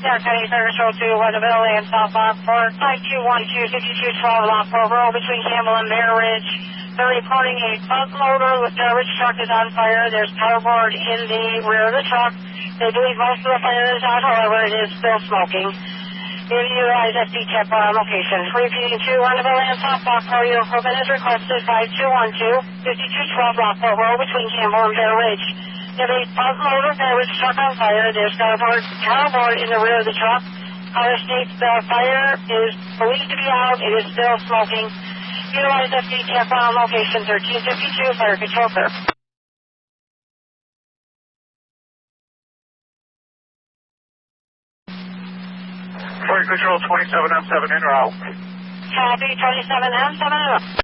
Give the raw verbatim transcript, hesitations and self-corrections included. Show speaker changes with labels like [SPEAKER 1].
[SPEAKER 1] Yeah, County Service Road two, Weatherville, and South Lockport, five two one two, fifty-two twelve Lockport Road between Campbell and Bear Ridge. They're reporting a front loader with garbage truck is on fire. There's powerboard in the rear of the truck. They believe most of the fire is out, however, it is still smoking. Give you guys S D tip on location. Repeating to Weatherville and South Lockport, your equipment is requested five two one two, fifty-two twelve Lockport Road between Campbell and Bear Ridge. There's a front loader garbage truck on fire. There's powerboard, powerboard in the rear of the truck. Caller states the fire is believed to be out. It is still smoking. Utilize S D tip on location thirteen fifty-two, Fire Control, sir.
[SPEAKER 2] Fire Control twenty-seven M seven in route.
[SPEAKER 1] Copy, twenty-seven M seven in route.